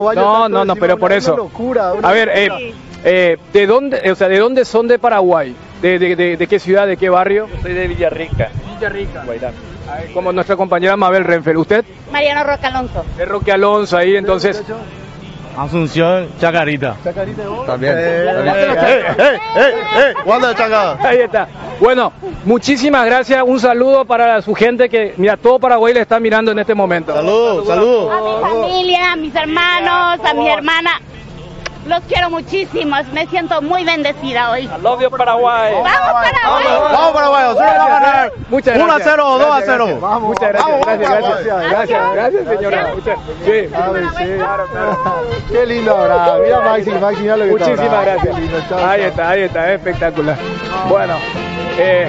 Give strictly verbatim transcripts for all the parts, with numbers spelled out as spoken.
No, no, no, pero por eso. Locura, a ver, eh, eh, ¿de dónde, o sea, de dónde son de Paraguay? ¿De, de, de, de qué ciudad, de qué barrio? Yo soy de Villarrica. Villarrica. Guairán. Como nuestra compañera Mabel Renfel. ¿Usted? Mariano Roque Alonso. De Roque Alonso, ahí entonces. Asunción, Chacarita. Chacarita de vos. También. Eh, También. eh, eh, eh, eh, eh, ¿cuándo de Chaca? Ahí está. Bueno, muchísimas gracias. Un saludo para su gente que, mira, todo Paraguay le está mirando en este momento. Salud, salud. A mi familia, a mis hermanos, a mi hermana. Los quiero muchísimo. Me siento muy bendecida hoy. I love you, Paraguay. ¡Vamos, Paraguay! Vamos, Paraguay. Sí, vamos a ganar. Muchas uno a gracias. cero o dos a cero. Vamos, muchas gracias. Vamos, Gracias, vamos, gracias. Gracias, gracias, señora. Muchas- Sí. A ver, sí. Qué lindo abrazo. Mira, Maxi, Maxi, mira lo que está Muchísimas bravo. gracias. Qué lindo, chao, Ahí chao. está, ahí está, espectacular. Bueno, eh,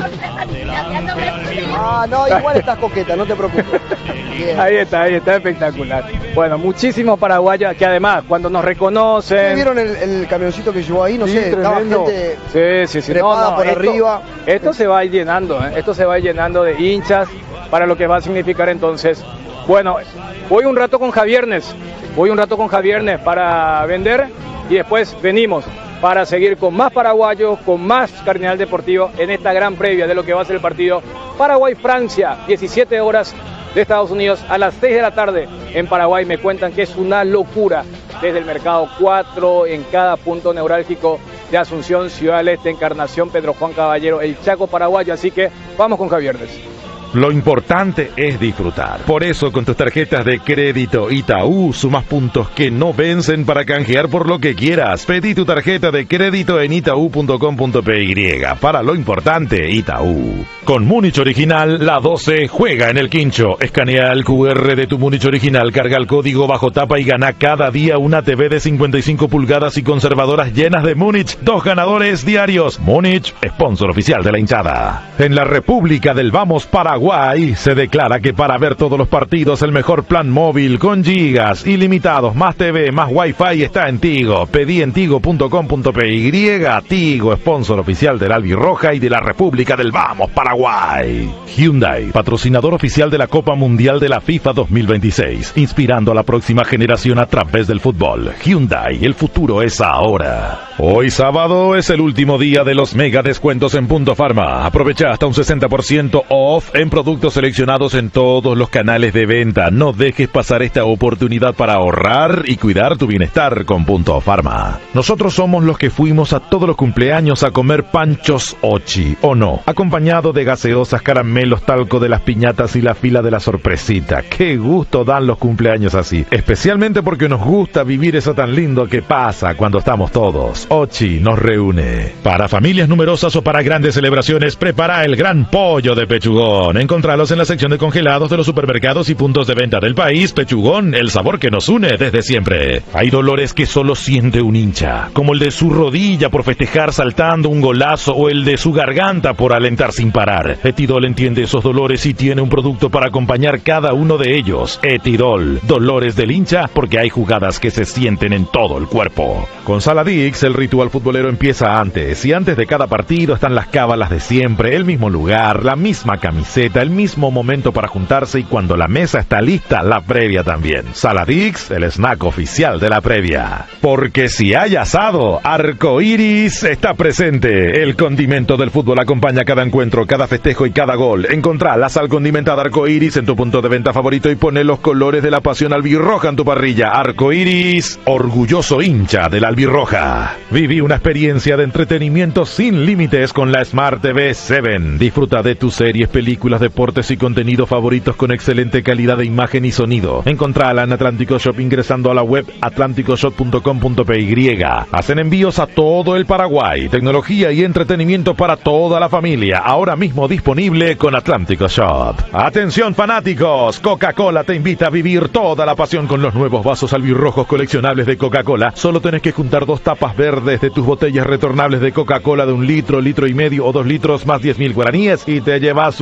Ah, no, igual estás coqueta, no te preocupes. Bien. ahí está, ahí está, espectacular. Bueno, muchísimos paraguayos que además cuando nos ¿Ustedes reconocen... vieron el, el camioncito que llevó ahí? No Sí, sé, estaba tremendo. gente Sí, sí, sí. trepada por esto, arriba. Esto se va a ir llenando, ¿eh? Esto se va a ir llenando de hinchas para lo que va a significar entonces. Bueno, voy un rato con Javiernes, voy un rato con Javiernes para vender y después venimos para seguir con más paraguayos, con más Cardenal Deportivo en esta gran previa de lo que va a ser el partido Paraguay-Francia, diecisiete horas de Estados Unidos a las seis de la tarde en Paraguay. Me cuentan que es una locura desde el mercado, cuatro en cada punto neurálgico de Asunción, Ciudad del Este, Encarnación, Pedro Juan Caballero, el Chaco paraguayo. Así que vamos con Javiernes. Lo importante es disfrutar. Por eso con tus tarjetas de crédito Itaú sumas puntos que no vencen para canjear por lo que quieras. Pedí tu tarjeta de crédito en itaú punto com punto pe y. Para lo importante, Itaú. Con Múnich Original, la doce juega en el quincho. Escanea el cu erre de tu Múnich Original, carga el código bajo tapa y gana cada día una te ve de cincuenta y cinco pulgadas y conservadoras llenas de Múnich. Dos ganadores diarios. Múnich, sponsor oficial de la hinchada. En la República del Vamos Paraguay se declara que para ver todos los partidos el mejor plan móvil con gigas ilimitados más T V más Wi-Fi está en Tigo. Pedí en tigo punto com punto pe y. Tigo, sponsor oficial del Albirroja y de la República del Vamos Paraguay. Hyundai, patrocinador oficial de la Copa Mundial de la FIFA dos mil veintiséis, inspirando a la próxima generación a través del fútbol. Hyundai, el futuro es ahora. Hoy sábado es el último día de los mega descuentos en Punto Farma. Aprovecha hasta un sesenta por ciento off en productos seleccionados en todos los canales de venta. No dejes pasar esta oportunidad para ahorrar y cuidar tu bienestar con Punto Farma. Nosotros somos los que fuimos a todos los cumpleaños a comer panchos ochi, ¿o no? Acompañado de gaseosas, caramelos, talco de las piñatas y la fila de la sorpresita. ¡Qué gusto dan los cumpleaños así! Especialmente porque nos gusta vivir eso tan lindo que pasa cuando estamos todos. Ochi nos reúne. Para familias numerosas o para grandes celebraciones, prepara el gran pollo de Pechugón. Encontralos en la sección de congelados de los supermercados y puntos de venta del país. Pechugón, el sabor que nos une desde siempre. Hay dolores que solo siente un hincha, como el de su rodilla por festejar saltando un golazo o el de su garganta por alentar sin parar. Etidol entiende esos dolores y tiene un producto para acompañar cada uno de ellos. Etidol, dolores del hincha porque hay jugadas que se sienten en todo el cuerpo. Con Saladix, el ritual futbolero empieza antes y antes de cada partido están las cábalas de siempre, el mismo lugar, la misma camiseta, el mismo momento para juntarse y cuando la mesa está lista, la previa también. Saladix, el snack oficial de la previa. Porque si hay asado, Arcoiris está presente. El condimento del fútbol acompaña cada encuentro, cada festejo y cada gol. Encontrá la sal condimentada Arcoiris en tu punto de venta favorito y poné los colores de la pasión albirroja en tu parrilla. Arcoiris, orgulloso hincha del albirroja. Viví una experiencia de entretenimiento sin límites con la Smart T V siete. Disfruta de tus series, películas, deportes y contenidos favoritos con excelente calidad de imagen y sonido. Encontrala en Atlántico Shop ingresando a la web atlántico shop punto com punto pe y. Hacen envíos a todo el Paraguay. Tecnología y entretenimiento para toda la familia. Ahora mismo disponible con Atlántico Shop. Atención fanáticos, Coca-Cola te invita a vivir toda la pasión con los nuevos vasos albirrojos coleccionables de Coca-Cola. Solo tenés que juntar dos tapas verdes de tus botellas retornables de Coca-Cola de un litro, litro y medio o dos litros más diez mil guaraníes y te llevas uno.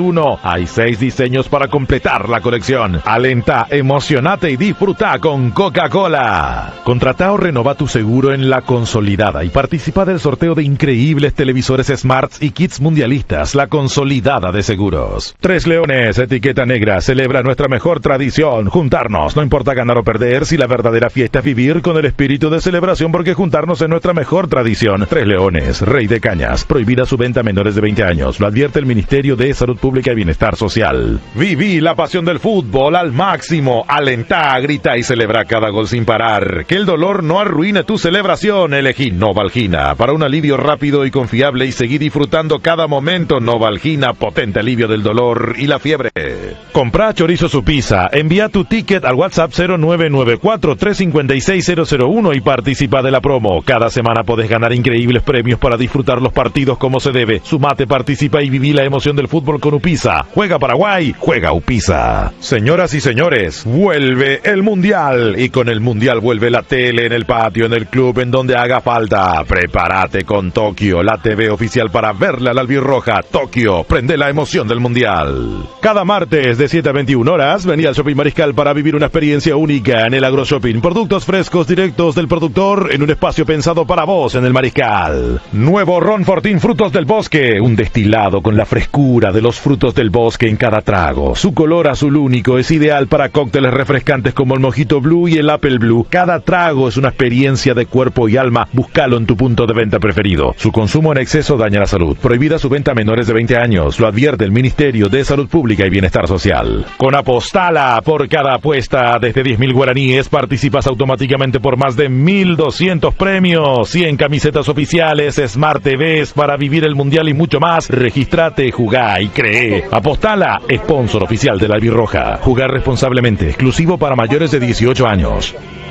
Hay seis diseños para completar la colección. Alentá, emocionate y disfruta con Coca-Cola. Contrata o renova tu seguro en La Consolidada y participa del sorteo de increíbles televisores Smarts y kits mundialistas. La Consolidada de Seguros. Tres Leones, etiqueta negra, celebra nuestra mejor tradición, juntarnos. No importa ganar o perder, si la verdadera fiesta es vivir con el espíritu de celebración, porque juntarnos es nuestra mejor tradición. Tres Leones, Rey de Cañas, prohibida su venta a menores de veinte años. Lo advierte el Ministerio de Salud Pública y Bienestar Social. Viví la pasión del fútbol al máximo. Alentá, grita y celebra cada gol sin parar. Que el dolor no arruine tu celebración. Elegí Novalgina para un alivio rápido y confiable y seguí disfrutando cada momento. Novalgina, potente alivio del dolor y la fiebre. Comprá chorizo su pizza. Envía tu ticket al WhatsApp cero nueve nueve cuatro tres cinco seis cero cero uno y participa de la promo. Cada semana podés ganar increíbles premios para disfrutar los partidos como se debe. Sumate, participa y viví la emoción del fútbol con Upisa. Juega Paraguay, juega Upisa. Señoras y señores, vuelve el Mundial. Y con el Mundial vuelve la tele en el patio, en el club, en donde haga falta. Prepárate con Tokio, la T V oficial para verla a la albirroja. Tokio, prende la emoción del Mundial. Cada martes de siete a veintiuna horas, vení al Shopping Mariscal para vivir una experiencia única en el Agro Shopping. Productos frescos directos del productor en un espacio pensado para vos en el Mariscal. Nuevo Ron Fortín Frutos del Bosque, un destilado con la frescura de los frutos del bosque en cada trago. Su color azul único es ideal para cócteles refrescantes como el Mojito Blue y el Apple Blue. Cada trago es una experiencia de cuerpo y alma. Búscalo en tu punto de venta preferido. Su consumo en exceso daña la salud. Prohibida su venta a menores de veinte años. Lo advierte el Ministerio de Salud Pública y Bienestar Social. Con Apostala, por cada apuesta desde diez mil guaraníes, participas automáticamente por más de mil doscientos premios. cien camisetas oficiales, Smart T Vs para vivir el Mundial y mucho más. Regístrate, jugá y cree. Apostala, sponsor oficial de la Albirroja. Jugar responsablemente, exclusivo para mayores de dieciocho años.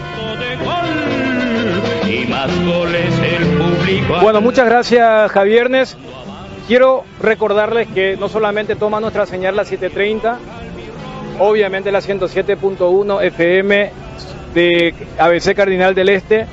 Bueno, muchas gracias, Javiernes. Quiero recordarles que no solamente toma nuestra señal la siete treinta, obviamente la ciento siete punto uno F M de A B C Cardinal del Este,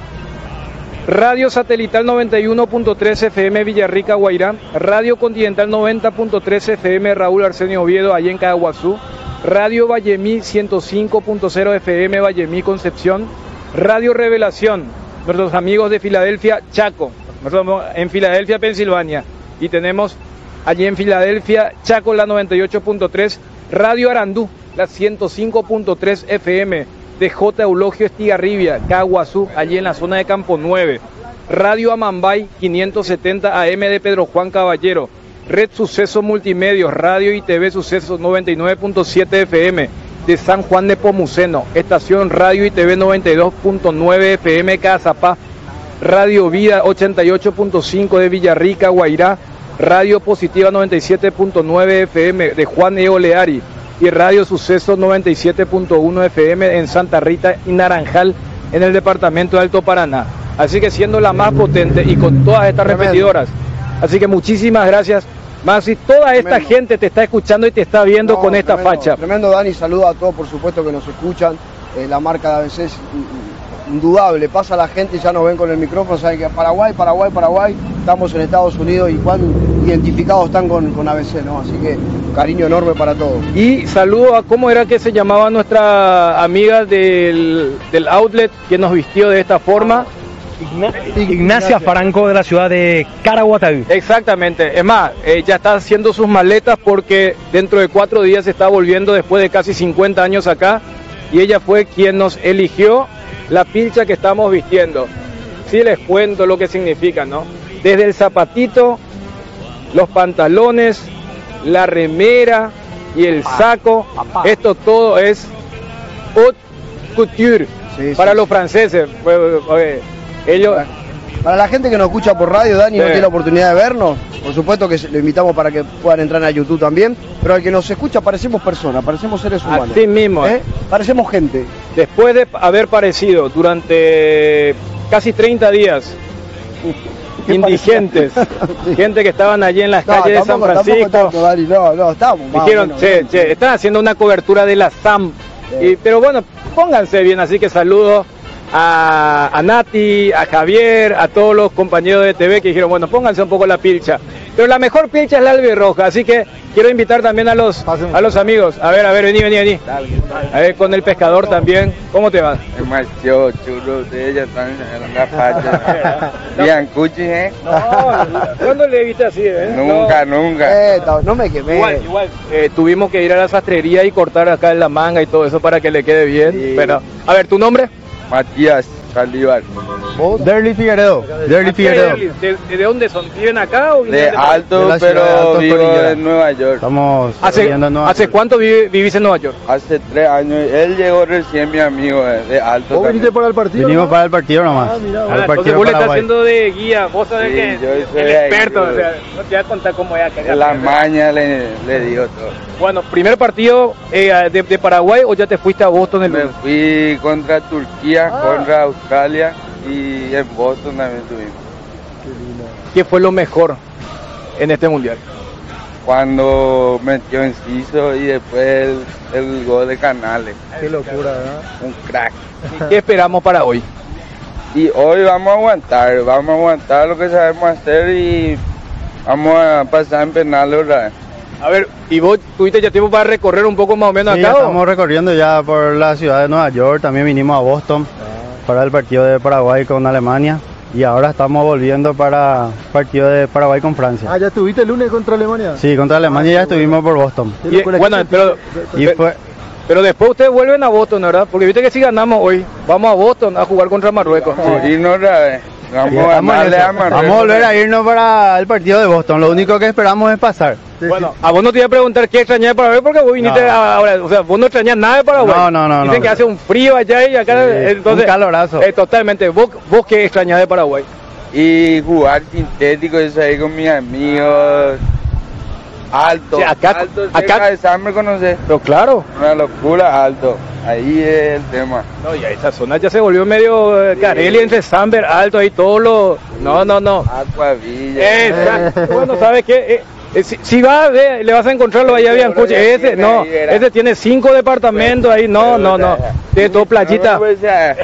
Radio Satelital noventa y uno punto tres F M Villarrica, Guairá, Radio Continental noventa punto tres F M Raúl Arsenio Oviedo, allá en Caguazú, Radio Vallemí ciento cinco punto cero F M Vallemí, Concepción, Radio Revelación, nuestros amigos de Filadelfia, Chaco, nosotros en Filadelfia, Pensilvania, y tenemos allí en Filadelfia, Chaco, la noventa y ocho punto tres, Radio Arandú, la ciento cinco punto tres F M de J. Eulogio Estigarribia, Caguazú, allí en la zona de Campo nueve, Radio Amambay, quinientos setenta A M de Pedro Juan Caballero, Red Suceso Multimedios, Radio y T V Sucesos noventa y nueve punto siete F M de San Juan de Pomuceno, Estación Radio y T V noventa y dos punto nueve F M Cazapá, Radio Vida ochenta y ocho punto cinco de Villarrica, Guairá, Radio Positiva noventa y siete punto nueve F M de Juan E. Oleari y Radio Suceso noventa y siete punto uno F M en Santa Rita y Naranjal, en el departamento de Alto Paraná. Así que siendo la más potente y con todas estas Tremendo. repetidoras. Así que muchísimas gracias, Maxi. Toda esta tremendo. gente te está escuchando y te está viendo no, con esta tremendo, facha. Tremendo, Dani. Saludo a todos, por supuesto, que nos escuchan. Eh, la marca de A B C es indudable. Pasa la gente y ya nos ven con el micrófono. Saben que Paraguay, Paraguay, Paraguay. Estamos en Estados Unidos y cuán identificados están con, con A B C, ¿no? Así que cariño enorme para todos. Y saludo a, ¿cómo era que se llamaba nuestra amiga del, del outlet que nos vistió de esta forma? Ignacia, Ignacia Franco, de la ciudad de Caraguatá. Exactamente, es más, eh, ya está haciendo sus maletas porque dentro de cuatro días se está volviendo después de casi cincuenta años acá, y ella fue quien nos eligió la pilcha que estamos vistiendo. Sí, les cuento lo que significa, ¿no? Desde el zapatito, los pantalones, la remera y el saco, esto todo es haute couture, sí, para sí, los sí. franceses. Ellos... Para la gente que nos escucha por radio, Dani, sí. no tiene la oportunidad de vernos, por supuesto que lo invitamos para que puedan entrar a YouTube también, pero al que nos escucha parecemos personas, parecemos seres humanos. Así mismo. ¿Eh? Parecemos gente. Después de haber parecido durante casi treinta días indigentes, sí. gente que estaban allí en las no, calles tampoco, de San Francisco, tanto, Dani, no, no, estamos dijeron, menos, che, che, están haciendo una cobertura de la S A M, sí. y, pero bueno, pónganse bien, así que saludos A, a Nati, a Javier, a todos los compañeros de T V que dijeron, bueno, pónganse un poco la pilcha. pero la mejor pilcha es la albirroja, así que quiero invitar también a los a los amigos. A ver, a ver, vení, vení, vení. A ver, con el pescador también. ¿Cómo te va? Es más yo, chulo de ella están en la pacha. Bien, cuchi, ¿eh? No, ¿cuándo le viste así, eh? Nunca, no. nunca. Eh, no me quemé. Igual, igual. Eh, tuvimos que ir a la sastrería y cortar acá en la manga y todo eso para que le quede bien. Sí. Pero, a ver, ¿tu nombre? Matías Calíbar. Derly Figueredo. Derly Figueredo. ¿De, de, de dónde son? ¿Viven acá o viven De de- Alto, De la ciudad de pero Alto vivo Cordillera. en Nueva York. Estamos ¿Hace, viviendo en Nueva ¿hace York. cuánto vivi- vivís en Nueva York? Hace tres años. Él llegó recién, mi amigo, eh, de Alto. ¿Vos viniste también. para el partido? Vinimos ¿no? para el partido nomás. Ah, mira, Para el Ah, entonces partido vos le estás Paraguay. haciendo de guía, vos sabés Sí, que yo soy el ahí, experto, yo- o sea, no te voy a contar cómo es acá. La maña le, le dio todo. Bueno, primer partido eh, de, de Paraguay o ya te fuiste a Boston el Me lunes? fui contra Turquía, Ah. contra Australia y en Boston también estuvimos. ¿Qué fue lo mejor en este mundial? Cuando metió inciso y después el, el gol de Canales. Qué locura, ¿verdad? Un crack. ¿Qué esperamos para hoy? Y hoy vamos a aguantar, vamos a aguantar lo que sabemos hacer y vamos a pasar en penales otra vez. A ver, ¿y vos tuviste ya tiempo para recorrer un poco más o menos Sí, acá? o? estamos recorriendo ya por la ciudad de Nueva York. También vinimos a Boston para el partido de Paraguay con Alemania. Y ahora estamos volviendo para el partido de Paraguay con Francia. Ah, ¿ya estuviste el lunes contra Alemania? Sí, contra Alemania ya estuvimos por Boston. Qué Y, locura, bueno, ¿qué pero, Y fue, pero después ustedes vuelven a Boston, ¿verdad? Porque viste que si ganamos hoy, vamos a Boston a jugar contra Marruecos. Vamos a irnos otra vez. Vamos a Vamos, en ganarle eso. a Marruecos. Vamos a volver a irnos para el partido de Boston. Lo único que esperamos es pasar. Bueno, a vos no te iba a preguntar qué extrañás de Paraguay porque vos viniste No. a- ahora, o sea, vos no extrañás nada de Paraguay. No, no, no, Dicen no. que hace un frío allá y acá, Sí, entonces... un calorazo. Eh, totalmente, ¿Vos, vos qué extrañás de Paraguay? Y jugar sintético, eso ahí con mis amigos. Alto. Sí, acá- alto, acá- cerca de San me conoces. Pero claro, Una locura, alto. Ahí es el tema. no, y a esa zona ya se volvió medio eh, Carelli entre Samber, Alto, ahí todo lo... No, no, no. Aquavilla. Exacto. Bueno, ¿sabes qué? Eh, eh, si, si vas, ve, le vas a encontrarlo allá bien, Seguro coche. que Ese, tiene no, ahí, verá. ese tiene cinco departamentos ahí, no, no, no. Tiene todo playita. No, pues, ah,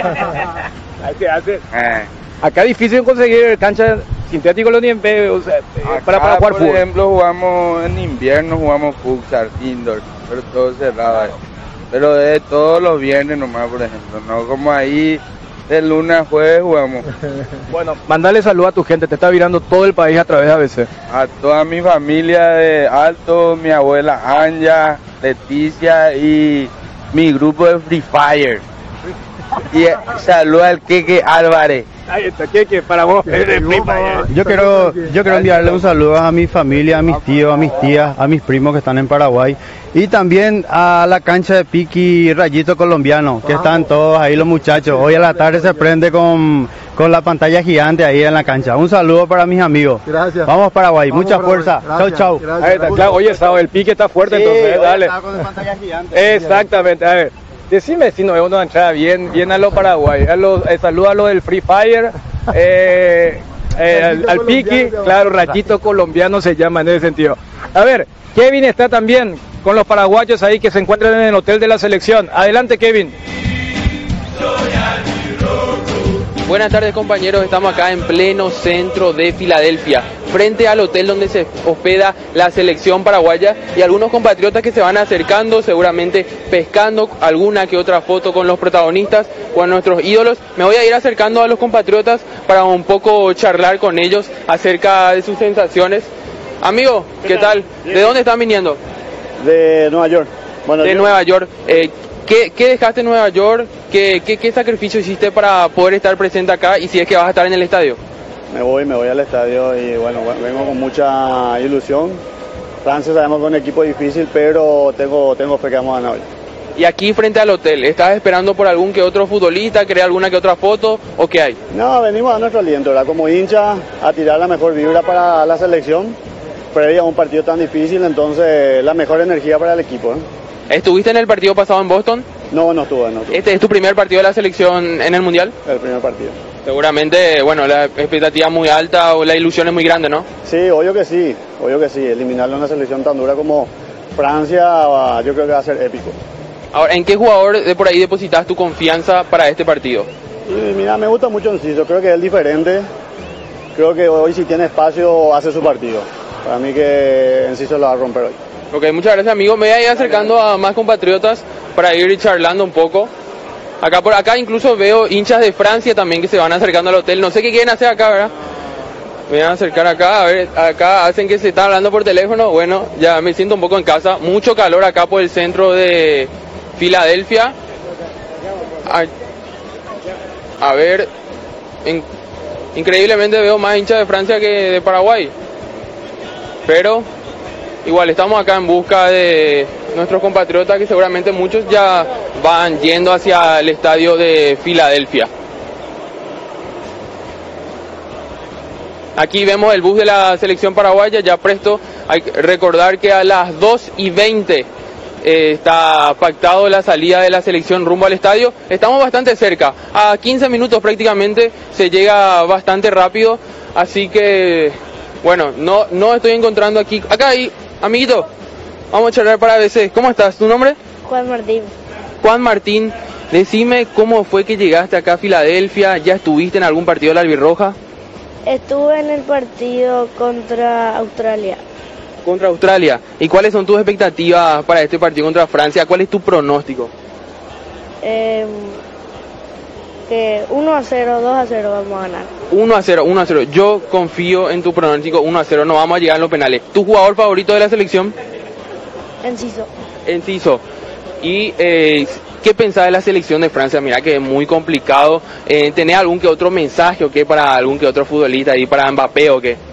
Hace- hace- ah. Acá es difícil conseguir cancha sintético los nieve, o sea, eh, para, para Acá, jugar por fútbol. ejemplo, jugamos en invierno, jugamos futsal, indoor, pero todo cerrado ahí. Pero de todos los viernes nomás, por ejemplo, no como ahí de lunes a jueves jugamos. Bueno, mandale saludos a tu gente, te está virando todo el país a través de A B C. A toda mi familia de Alto, mi abuela Anja, Leticia y mi grupo de Free Fire. Y eh, saludo al Keke Álvarez. Ahí está, ¿qué, qué? Para vos, es de pipa, eh. Yo quiero, yo quiero enviarle un saludo a mi familia, a mis tíos, a mis tías, a mis primos que están en Paraguay y también a la cancha de Piqui Rayito Colombiano, que están todos ahí los muchachos. Hoy a la tarde se prende con, con la pantalla gigante ahí en la cancha. Un saludo para mis amigos. Gracias. Vamos Paraguay, Vamos mucha Paraguay. fuerza. Gracias, Chau, chau. gracias. Ahí está, claro, oye, sábado, el pique está fuerte, entonces, eh, dale. Exactamente, a ver, decime si no es una entrada bien, bien a lo Paraguay, a los, eh, saluda a lo del Free Fire, eh, eh, al, al Piqui, claro, Rayito Colombiano se llama en ese sentido. A ver, Kevin está también con los paraguayos ahí que se encuentran en el hotel de la selección. Adelante, Kevin. Buenas tardes, compañeros, estamos acá en pleno centro de Filadelfia, frente al hotel donde se hospeda la selección paraguaya y algunos compatriotas que se van acercando, seguramente pescando alguna que otra foto con los protagonistas, con nuestros ídolos. Me voy a ir acercando a los compatriotas para un poco charlar con ellos acerca de sus sensaciones. Amigo, ¿qué tal? ¿De dónde están viniendo? De Nueva York. Bueno, De yo- Nueva York. Eh, ¿qué, ¿Qué dejaste en Nueva York? ¿Qué, qué, ¿Qué sacrificio hiciste para poder estar presente acá y si es que vas a estar en el estadio? Me voy, me voy al estadio y bueno, bueno, vengo con mucha ilusión. Francia sabemos que es un equipo difícil, pero tengo, tengo fe que vamos a ganar hoy. Y aquí frente al hotel, ¿estás esperando por algún que otro futbolista, querer alguna que otra foto o qué hay? No, venimos a nuestro aliento, ¿verdad? Como hincha, a tirar la mejor vibra para la selección, previa a un partido tan difícil, entonces la mejor energía para el equipo. ¿eh? ¿Estuviste en el partido pasado en Boston? No, no estuve, no estuve. ¿Este es tu primer partido de la selección en el Mundial? El primer partido. Seguramente, bueno, la expectativa es muy alta o la ilusión es muy grande, ¿no? Sí, obvio que sí, obvio que sí. Eliminarle a una selección tan dura como Francia, ah, yo creo que va a ser épico. Ahora, ¿en qué jugador de por ahí depositas tu confianza para este partido? Y mira, me gusta mucho Enciso, creo que es diferente. creo que hoy si tiene espacio hace su partido. Para mí que Enciso lo va a romper hoy. Ok, muchas gracias, amigo. Me voy a ir acercando a más compatriotas para ir charlando un poco. Acá por acá incluso veo hinchas de Francia también que se van acercando al hotel. No sé qué quieren hacer acá, ¿verdad? Me voy a acercar acá, a ver, acá hacen que se está hablando por teléfono. Bueno, ya me siento un poco en casa. Mucho calor acá por el centro de Filadelfia. A, a ver, en, increíblemente veo más hinchas de Francia que de Paraguay. Pero igual estamos acá en busca de nuestros compatriotas que seguramente muchos ya van yendo hacia el estadio de Filadelfia. Aquí vemos el bus de la selección paraguaya, ya presto. Hay que recordar que a las dos y veinte eh, está pactado la salida de la selección rumbo al estadio. Estamos bastante cerca, a quince minutos prácticamente, se llega bastante rápido. Así que, bueno, no, no estoy encontrando aquí. Acá hay, amiguito, vamos a charlar para A B C. ¿Cómo estás? ¿Tu nombre? Juan Martín. Juan Martín, decime cómo fue que llegaste acá a Filadelfia. ¿Ya estuviste en algún partido de la albirroja? Estuve en el partido contra Australia. Contra Australia. ¿Y cuáles son tus expectativas para este partido contra Francia? ¿Cuál es tu pronóstico? Eh, que uno a cero, dos a cero vamos a ganar. uno a cero, uno a cero. Yo confío en tu pronóstico, uno a cero. No vamos a llegar en los penales. ¿Tu jugador favorito de la selección? Enciso. Enciso. Y eh, ¿qué pensás de la selección de Francia? Mira que es muy complicado. Eh, ¿Tenés algún que otro mensaje o qué para algún que otro futbolista ahí, para Mbappé o qué?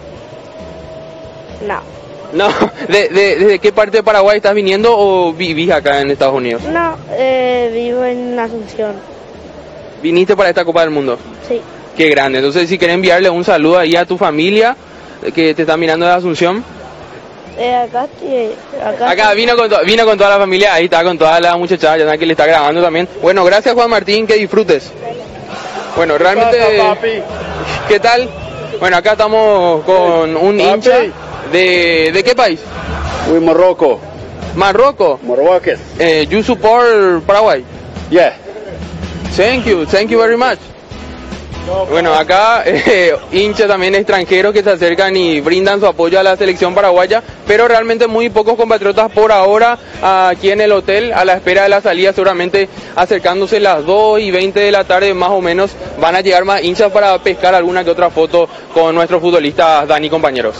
No. No, ¿De, de, ¿desde qué parte de Paraguay estás viniendo o vivís acá en Estados Unidos? No, eh, vivo en Asunción. ¿Viniste para esta Copa del Mundo? Sí. Qué grande. Entonces, si querés enviarle un saludo ahí a tu familia que te está mirando de Asunción. Eh, acá, estoy, acá, acá vino con, to vino con toda la familia, ahí está con toda la muchachada, ya que le está grabando también. Bueno, gracias Juan Martín, que disfrutes. Bueno, realmente, ¿qué tal? Bueno, acá estamos con un hincha de, ¿de qué país? We Morocco. Marruecos. Marruecos. Eh, you support Paraguay? Yeah. Thank you, thank you very much. Bueno, acá eh, hinchas también extranjeros que se acercan y brindan su apoyo a la selección paraguaya, pero realmente muy pocos compatriotas por ahora aquí en el hotel a la espera de la salida, seguramente acercándose las dos y veinte de la tarde más o menos van a llegar más hinchas para pescar alguna que otra foto con nuestros futbolistas, Dani, compañeros.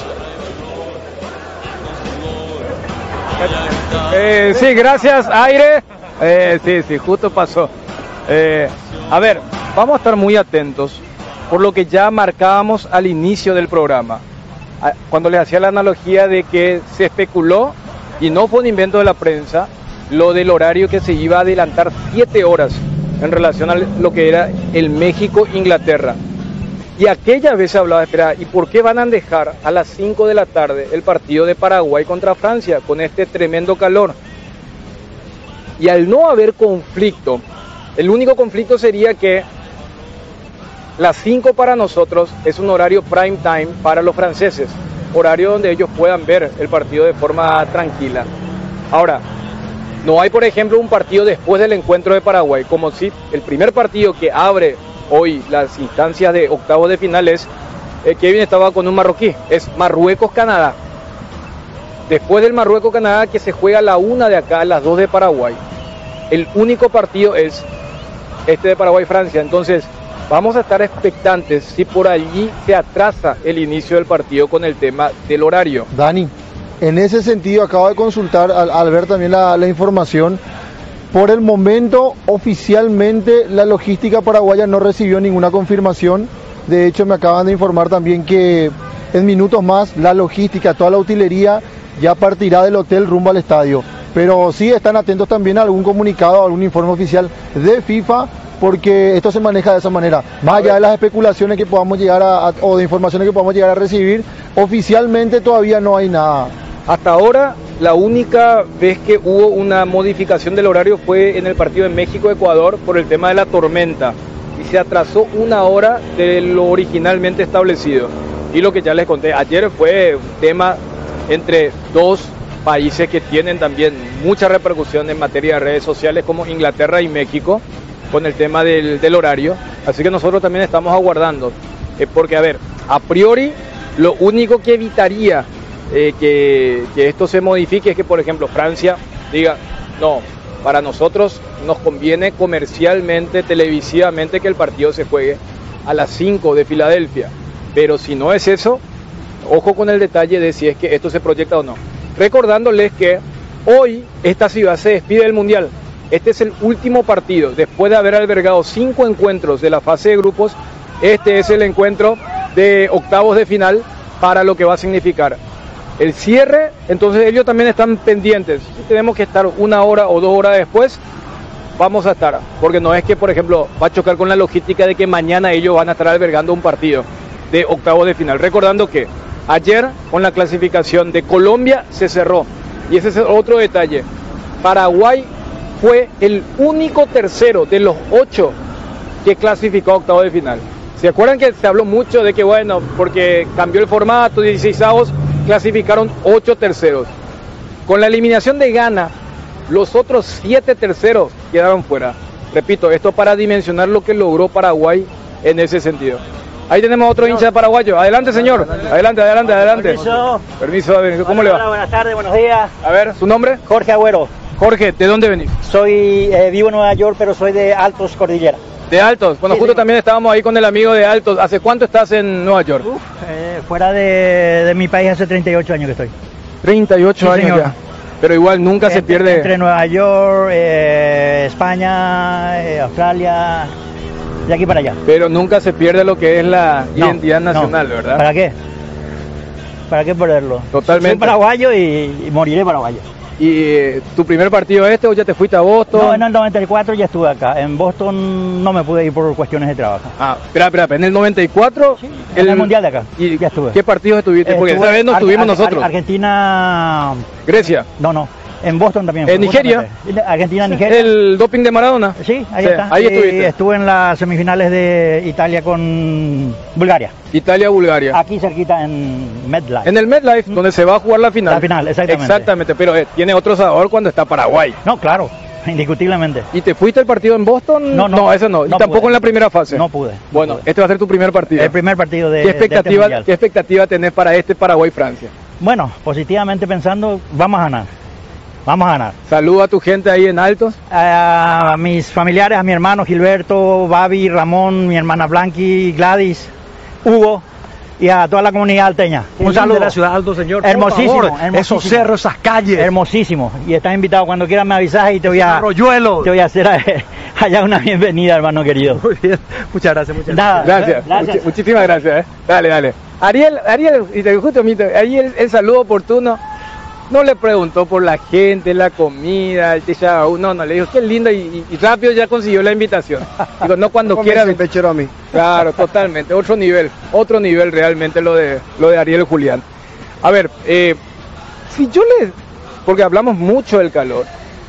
Eh, sí, gracias, Aire. Eh, sí, sí, justo pasó. Eh, a ver, vamos a estar muy atentos por lo que ya marcábamos al inicio del programa, cuando les hacía la analogía de que se especuló, y no fue un invento de la prensa, lo del horario que se iba a adelantar siete horas en relación a lo que era el México-Inglaterra. Y aquella vez se hablaba, espera, ¿y por qué van a dejar a las cinco de la tarde el partido de Paraguay contra Francia con este tremendo calor? Y al no haber conflicto, el único conflicto sería que las cinco para nosotros es un horario prime time para los franceses, horario donde ellos puedan ver el partido de forma tranquila. Ahora, no hay, por ejemplo, un partido después del encuentro de Paraguay, como si el primer partido que abre hoy las instancias de octavos de finales, eh, Kevin estaba con un marroquí, es Marruecos-Canadá. Después del Marruecos-Canadá, que se juega a la una de acá, a las dos de Paraguay, el único partido es este de Paraguay-Francia. Entonces vamos a estar expectantes si por allí se atrasa el inicio del partido con el tema del horario. Dani, en ese sentido acabo de consultar al, al ver también la, la información. Por el momento, oficialmente la logística paraguaya no recibió ninguna confirmación. De hecho, me acaban de informar también que en minutos más la logística, toda la utilería ya partirá del hotel rumbo al estadio. Pero sí están atentos también a algún comunicado, a algún informe oficial de FIFA, porque esto se maneja de esa manera. Más allá de las especulaciones que podamos llegar a, a o de informaciones que podamos llegar a recibir, oficialmente todavía no hay nada. Hasta ahora, la única vez que hubo una modificación del horario fue en el partido de México-Ecuador por el tema de la tormenta, y se atrasó una hora de lo originalmente establecido. Y lo que ya les conté ayer fue un tema entre dos países que tienen también mucha repercusión en materia de redes sociales, como Inglaterra y México, con el tema del, del horario. Así que nosotros también estamos aguardando, eh, porque a ver, a priori, lo único que evitaría eh, que, que esto se modifique es que, por ejemplo, Francia diga, no, para nosotros nos conviene comercialmente, televisivamente, que el partido se juegue a las cinco de Filadelfia. Pero si no es eso, ojo con el detalle de si es que esto se proyecta o no. Recordándoles que hoy esta ciudad se despide del Mundial. Este es el último partido. Después de haber albergado cinco encuentros de la fase de grupos, este es el encuentro de octavos de final para lo que va a significar el cierre. Entonces ellos también están pendientes. Si tenemos que estar una hora o dos horas después, vamos a estar. Porque no es que, por ejemplo, va a chocar con la logística de que mañana ellos van a estar albergando un partido de octavos de final. Recordando que ayer, con la clasificación de Colombia, se cerró. Y ese es otro detalle. Paraguay fue el único tercero de los ocho que clasificó a octavos de final. ¿Se acuerdan que se habló mucho de que, bueno, porque cambió el formato, dieciseisavos, clasificaron ocho terceros? Con la eliminación de Ghana, los otros siete terceros quedaron fuera. Repito, esto para dimensionar lo que logró Paraguay en ese sentido. Ahí tenemos otro hincha paraguayo. Adelante, señor. Adelante, adelante, adelante. Permiso. Permiso. ¿Cómo Hola, le va? Hola, buenas tardes, buenos días. A ver, ¿su nombre? Jorge Agüero. Jorge, ¿de dónde venís? Soy, eh, vivo en Nueva York, pero soy de Altos Cordillera. ¿De Altos? Bueno, Sí, justo sí. también estábamos ahí con el amigo de Altos. ¿Hace cuánto estás en Nueva York? Uf, eh, fuera de, de mi país hace treinta y ocho años que estoy. treinta y ocho Sí, años señor. ya. Pero igual nunca se Entre- pierde. Entre Nueva York, eh, España, eh, Australia, de aquí para allá. Pero nunca se pierde lo que es la No, identidad no. nacional, ¿verdad? ¿Para qué? ¿Para qué perderlo? Totalmente. Soy paraguayo y, y moriré paraguayo. ¿Y eh, tu primer partido este o ya te fuiste a Boston? No, en el noventa y cuatro ya estuve acá. En Boston no me pude ir por cuestiones de trabajo. Ah, espera, espera, espera. En el noventa y cuatro. En el Mundial de acá. ¿Y ya estuve. qué partidos estuviste? Porque Estuve esa vez no Ar- estuvimos Ar- nosotros. Ar- Argentina. Grecia. No, no. En Boston también. ¿En fue, Nigeria? justamente. Argentina, Nigeria. ¿El doping de Maradona? Sí, ahí Sí, está. ahí Y estuviste. estuve en las semifinales de Italia con Bulgaria. Italia-Bulgaria. Aquí cerquita en MetLife. En el MetLife, donde se va a jugar la final. La final, exactamente. Exactamente, pero eh, tiene otro sabor cuando está Paraguay. No, claro, indiscutiblemente. ¿Y te fuiste al partido en Boston? No, no. ese no. Y no tampoco pude. en la primera fase. No pude. no Bueno, pude. este va a ser tu primer partido. El primer partido de, ¿Qué de este expectativa, mundial. ¿Qué expectativa tenés para este Paraguay-Francia? Bueno, positivamente pensando, vamos a ganar. Vamos a ganar. Saluda a tu gente ahí en Altos. A mis familiares, a mi hermano Gilberto, Babi, Ramón, mi hermana Blanqui, Gladys, Hugo y a toda la comunidad alteña. Qué Un linda saludo. la ciudad Alto, señor. Por Hermosísimo, favor, hermosísimo. esos cerros, esas calles. Hermosísimo. Y estás invitado cuando quieras, me avisas y te voy a, Arroyuelos. te voy a hacer eh, allá una bienvenida, hermano querido. Muy bien. Muchas gracias, muchas Nada, Gracias. gracias. Muchi- muchísimas gracias. eh. Dale, dale. Ariel, Ariel, y te justo mito, ahí el, el saludo oportuno. No le preguntó por la gente, la comida, el tishaú, no, no, le dijo qué lindo y, y- y rápido ya consiguió la invitación. Digo, no cuando Póngase quiera. el pechero a mí. Claro, totalmente, otro nivel, otro nivel realmente lo de lo de Ariel Julián. A ver, eh, si yo les, porque hablamos mucho del calor,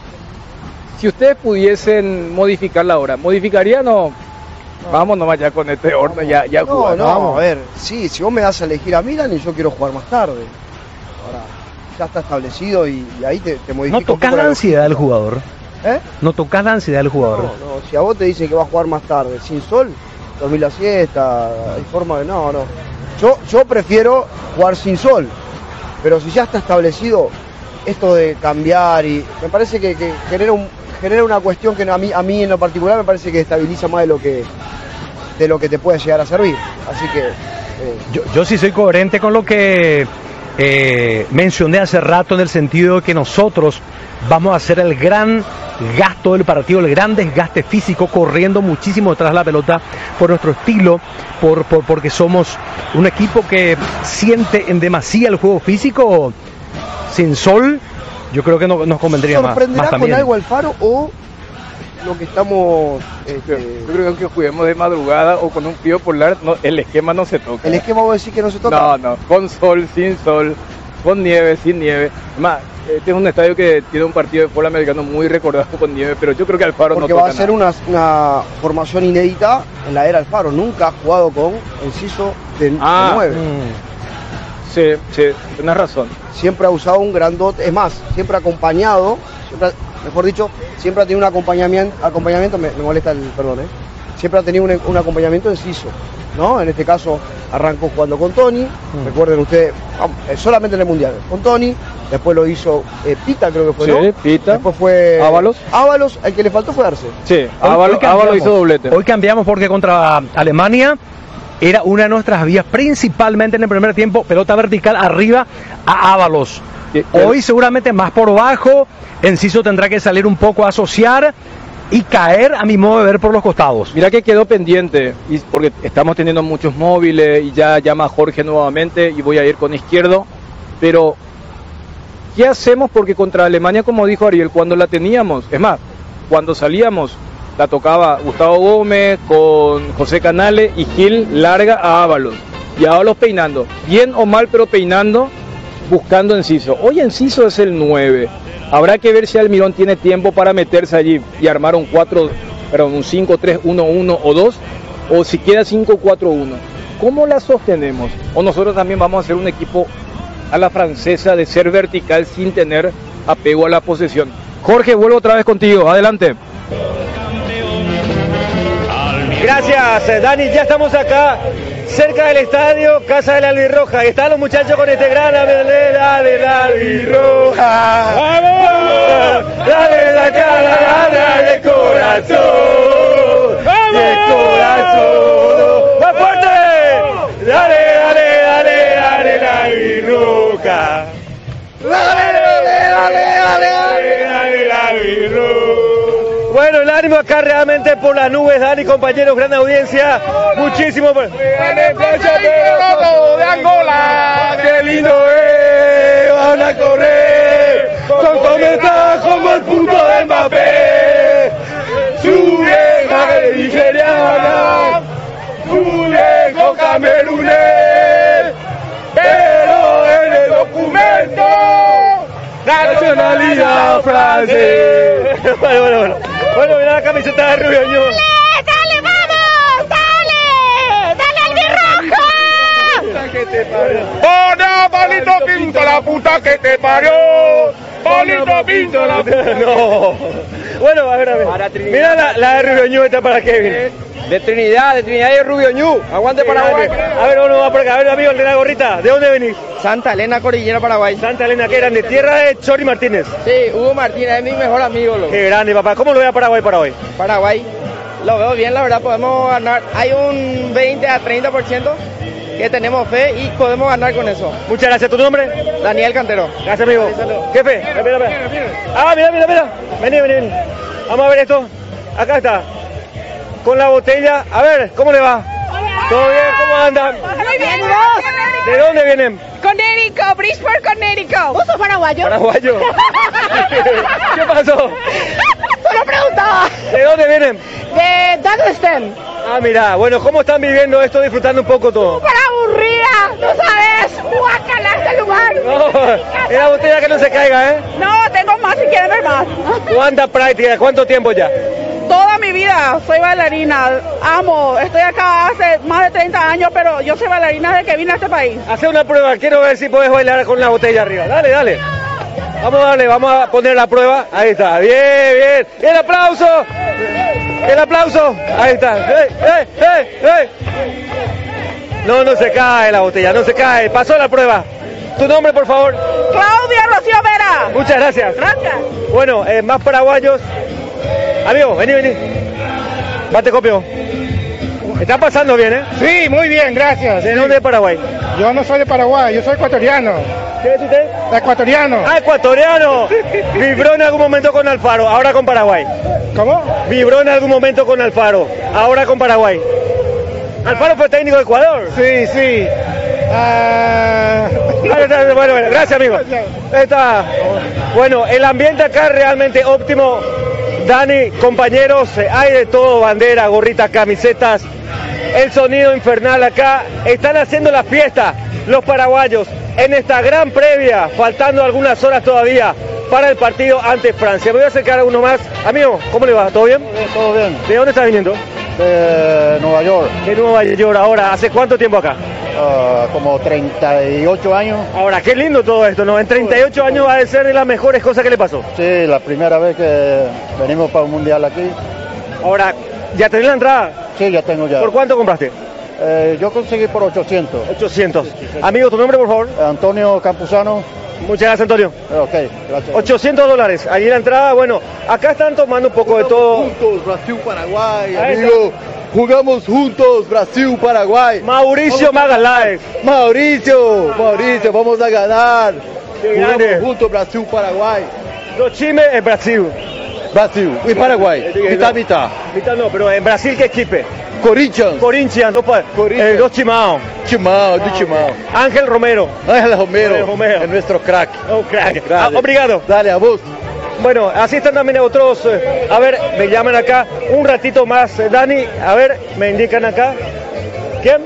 si ustedes pudiesen modificar la hora, ¿modificarían o vamos nomás ya con este horno, ya, ya No, jugamos? no, vamos a ver. Sí, si vos me das a elegir a Milan y yo quiero jugar más tarde. Ahora, ya está establecido y, y ahí te, te modifica. No un poco tocas la la ansiedad del logística. jugador. ¿Eh? No tocas la ansiedad del jugador. No, no, si a vos te dicen que va a jugar más tarde, sin sol, dormir la siesta, hay forma de... No, no. Yo, yo prefiero jugar sin sol, pero si ya está establecido esto de cambiar y... Me parece que, que genera, un, genera una cuestión que a mí, a mí en lo particular me parece que estabiliza más de lo que, de lo que te puede llegar a servir. Así que... eh, Yo, yo sí soy coherente con lo que eh, mencioné hace rato en el sentido de que nosotros vamos a hacer el gran gasto del partido, el gran desgaste físico, corriendo muchísimo detrás de la pelota por nuestro estilo, por, por porque somos un equipo que siente en demasía el juego físico. Sin sol, yo creo que no, nos convendría más, ¿sorprenderá más con también. algo Alfaro o lo que estamos... este, Yo creo que aunque juguemos de madrugada o con un frío polar, no, el esquema no se toca. el esquema vos decís que no se toca? No, no, con sol, sin sol, con nieve, sin nieve. Más, este es un estadio que tiene un partido de fútbol americano muy recordado con nieve, pero yo creo que Alfaro Porque no va toca a ser nada. una, una formación inédita en la era Alfaro. Nunca ha jugado con Enciso de, de Ah, nueve. Sí, sí, tienes razón. Siempre ha usado un grandote, es más, siempre ha acompañado, siempre, ha- mejor dicho, siempre ha tenido un acompañamiento, acompañamiento me, me molesta el perdón, ¿eh? Siempre ha tenido un, un acompañamiento de Enciso. ¿no? En este caso arrancó jugando con Tony, mm. recuerden ustedes, solamente en el Mundial, con Tony, después lo hizo eh, Pita, creo que fue, sí, ¿no? Pita. Después fue Ábalos. Ábalos, el que le faltó fue Arce. Sí, Ábalos, Ábalos hizo doblete. Hoy cambiamos porque contra Alemania era una de nuestras vías, principalmente en el primer tiempo, pelota vertical arriba a Ábalos. Hoy seguramente más por bajo, Enciso tendrá que salir un poco a asociar y caer, a mi modo de ver, por los costados. Mira que quedó pendiente, y porque estamos teniendo muchos móviles y ya llama Jorge nuevamente y voy a ir con izquierdo, pero ¿qué hacemos? Porque contra Alemania, como dijo Ariel, cuando la teníamos, es más, cuando salíamos, la tocaba Gustavo Gómez con José Canales y Gil larga a Ábalos, y Ábalos peinando, bien o mal, pero peinando, buscando Enciso. Hoy Enciso es el nueve. Habrá que ver si Almirón tiene tiempo para meterse allí y armar un cuatro, perdón, un cinco tres uno uno o dos, o si queda cinco cuatro uno. ¿Cómo la sostenemos? O nosotros también vamos a hacer un equipo a la francesa de ser vertical sin tener apego a la posesión. Jorge, vuelvo otra vez contigo. Adelante. Gracias, Dani. Ya estamos acá cerca del estadio Casa de la Albirroja. Y están los muchachos con este gran bandera de la Albirroja. ¡Vamos! Dale la cara, dale de corazón. ¡Vamos! De corazón. ¡Más fuerte! Dale, dale, dale, dale la Albirroja. Dale, dale, dale, dale, dale, dale la Albirroja. Bueno, el ánimo acá realmente por las nubes, Dani, compañeros, gran audiencia, muchísimo. Por... de Angola, qué lindo es, van a correr, con cometa como el punto de Mbappé, su vieja es nigeriana, su viejo camerunés, pero en el documento, nacionalidad francés. Bueno, bueno, bueno. Bueno, mira la camiseta de Rubio Ñu. ¡Dale, dale, vamos! ¡Dale! ¡Dale, Albirroja! Que te parió. ¡Hola, Palito Pinto, la puta que te parió! ¡Palito Pinto, la puta! No. Bueno, a ver, a ver. Mira la, la de Rubio Ñu, esta para Kevin. De Trinidad, de Trinidad y Rubio Ñu. Aguante Sí, Paraguay. A ver, uno va por acá. A ver, amigo, el de la gorrita. ¿De dónde venís? Santa Elena, Cordillera, Paraguay. Santa Elena, que eran de tierra de Chori Martínez. Sí, Hugo Martínez es mi mejor amigo, loco. Qué grande, papá. ¿Cómo lo ve a Paraguay para hoy? Paraguay, lo veo bien, la verdad, podemos ganar. Hay un veinte a treinta por ciento que tenemos fe y podemos ganar con eso. Muchas gracias. ¿Tu nombre? Daniel Cantero. Gracias, amigo. Jefe, mira, mira. Ah, mira, mira, mira. Vení, vení, vení. Vamos a ver esto. Acá está. Con la botella. A ver, ¿cómo le va? Hola. ¿Todo bien? ¿Cómo andan? Muy bien, ¿vos? ¿De dónde vienen? Connecticut, Bridgeport, Connecticut. ¿Vos sos paraguayo? Paraguayo. ¿Qué pasó? Solo preguntaba. ¿De dónde vienen? De Douglaston. Ah, mira, bueno, ¿cómo están viviendo esto, disfrutando un poco todo? Súper aburrida, ¿no sabes? Guácala este lugar. No, es la botella que no se caiga, ¿eh? No, tengo más si quieren ver más. ¿Cuánta práctica? ¿Cuánto tiempo ya? Toda mi vida soy bailarina, amo, estoy acá hace más de treinta años, pero yo soy bailarina desde que vine a este país. Hace una prueba, quiero ver si puedes bailar con la botella arriba. Dale, dale. Vamos a darle, vamos a poner la prueba. Ahí está, bien, bien. El aplauso. El aplauso. Ahí está. ¡Ey, ey, ey, ey! No, no se cae la botella, no se cae. Pasó la prueba. ¿Tu nombre, por favor? Claudia Rocío Vera. Muchas gracias. Gracias. Bueno, eh, más paraguayos. Amigo, vení, vení. Bate copio. Está pasando bien, ¿eh? Sí, muy bien, gracias. ¿De sí. dónde es Paraguay? Yo no soy de Paraguay, yo soy ecuatoriano. ¿Qué es usted? Ecuatoriano. Ah, ecuatoriano. Vibró en algún momento con Alfaro, ahora con Paraguay. ¿Cómo? Vibró en algún momento con Alfaro, ahora con Paraguay. Alfaro fue técnico de Ecuador. Sí, sí. Uh... Bueno, bueno, gracias, amigo. Está. Bueno, el ambiente acá es realmente óptimo. Dani, compañeros, hay de todo, bandera, gorritas, camisetas, el sonido infernal acá. Están haciendo la fiesta los paraguayos en esta gran previa, faltando algunas horas todavía para el partido ante Francia. Me voy a acercar a uno más. Amigo, ¿cómo le va? ¿Todo bien? Todo bien. ¿De dónde está viniendo? De Nueva York. De Nueva York. Ahora, ¿hace cuánto tiempo acá? Uh, como treinta y ocho años. Ahora, qué lindo todo esto, ¿no? En treinta y ocho años va a ser de las mejores cosas que le pasó. Sí, la primera vez que venimos para un mundial aquí. Ahora, ¿ya tenés la entrada? Sí, ya tengo ya. ¿Por cuánto compraste? Eh, yo conseguí por ochocientos. ochocientos. Amigo, ¿tu nombre, por favor? Antonio Campuzano. Muchas gracias, Antonio. Ok, gracias. ochocientos dólares. Allí la entrada, bueno, acá están tomando un poco de todo. Juntos, Brasil, Paraguay, amigo. Jugamos juntos, Brasil, Paraguay. Mauricio Magaláes. Mauricio, Mauricio, vamos a ganar. Jugamos grande. juntos, Brasil, Paraguay. Los chimes en Brasil. Brasil y Paraguay. Mitad, mitad. Mitad no, pero en Brasil, ¿qué equipe? Corinthians. Corinthians, dos, pa- eh, dos Chimao. Chimao, do Chimao. Ángel Romero. Ángel Romero, Ángel Romero. es nuestro crack. Oh, crack. Dale. Ah, obrigado. Dale, a vos. Bueno, así están también otros. eh, a ver, me llaman acá un ratito más. eh, Dani, a ver, me indican acá. ¿Quién?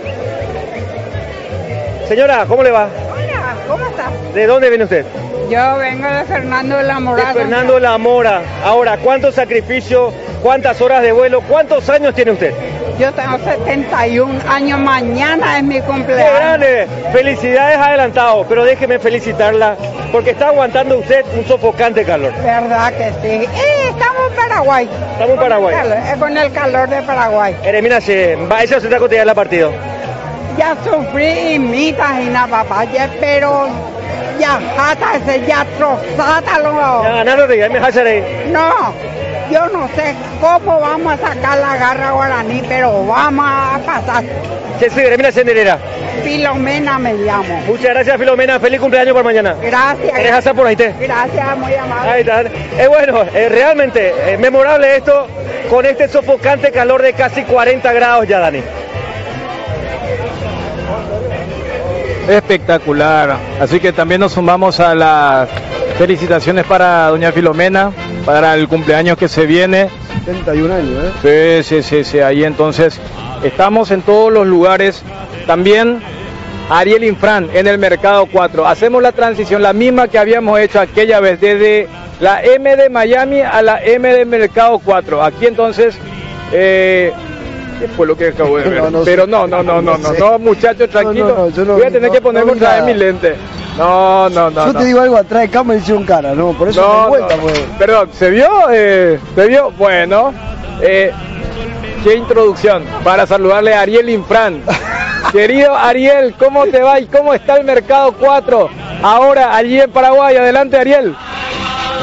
Señora, ¿cómo le va? Hola, ¿cómo estás? ¿De dónde viene usted? Yo vengo de Fernando de la Mora. De Fernando de la Mora. Ahora, ¿cuánto sacrificio? ¿Cuántas horas de vuelo? ¿Cuántos años tiene usted? Yo tengo setenta y un años, mañana es mi ¡Qué cumpleaños. grande! Felicidades adelantado, pero déjeme felicitarla porque está aguantando usted un sofocante calor. ¿Verdad que sí? Eh, estamos en Paraguay. Estamos en Paraguay. Con el calor, eh, con el calor de Paraguay. Eremina, se va esa otra cotidiana la partido. Ya sufrí y mitas y nada, papá, ya, pero ya jata ese, ya trozata lo. Ya ganaron de ya me hacharé. No, yo no sé cómo vamos a sacar la garra guaraní, pero vamos a pasar. ¿Qué soy Eremina Senderera? Filomena me llamo. Muchas gracias, Filomena. Feliz cumpleaños por mañana. Gracias. ¿Querés hacer por ahí? Te? Gracias, muy amable. Ahí está. Es bueno, eh, realmente eh, memorable esto con este sofocante calor de casi cuarenta grados ya, Dani. Espectacular. Así que también nos sumamos a las felicitaciones para doña Filomena, para el cumpleaños que se viene. setenta y un años, ¿eh? Sí, sí, sí, sí. Ahí entonces estamos en todos los lugares. También Ariel Infran en el Mercado cuatro. Hacemos la transición, la misma que habíamos hecho aquella vez, desde la M de Miami a la M de Mercado cuatro. Aquí entonces... Eh, ¿Qué fue lo que acabo de ver? No, no Pero sé. no, no, no, no, no, No sé. no, muchachos, tranquilos. No, no, no, yo no- Voy a tener no- que ponerme no vi otra vez nada. mi lente. No, no, no. Yo no. te digo algo, atrás de cámara hicieron cara, ¿no? Por eso No, me vuelta, no. pues. Perdón, ¿se vio? Eh, ¿Se vio? Bueno, eh, qué introducción para saludarle a Ariel Infran. Querido Ariel, ¿cómo te va y cómo está el Mercado cuatro? Ahora allí en Paraguay. Adelante, Ariel.